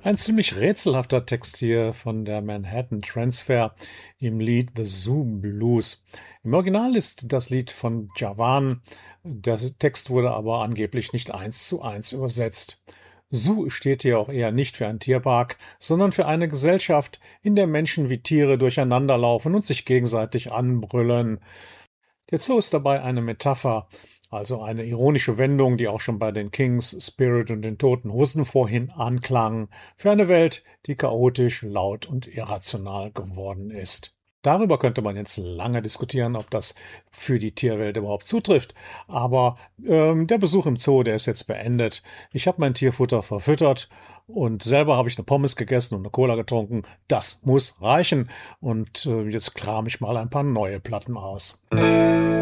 Ein ziemlich rätselhafter Text hier von der Manhattan Transfer im Lied The Zoo Blues. Im Original ist das Lied von Javan. Der Text wurde aber angeblich nicht 1:1 übersetzt. Zoo steht hier auch eher nicht für einen Tierpark, sondern für eine Gesellschaft, in der Menschen wie Tiere durcheinanderlaufen und sich gegenseitig anbrüllen. Der Zoo ist dabei eine Metapher, also eine ironische Wendung, die auch schon bei den Kings, Spirit und den Toten Hosen vorhin anklang, für eine Welt, die chaotisch, laut und irrational geworden ist. Darüber könnte man jetzt lange diskutieren, ob das für die Tierwelt überhaupt zutrifft. Aber der Besuch im Zoo, der ist jetzt beendet. Ich habe mein Tierfutter verfüttert und selber habe ich eine Pommes gegessen und eine Cola getrunken. Das muss reichen. Und jetzt kram ich mal ein paar neue Platten aus.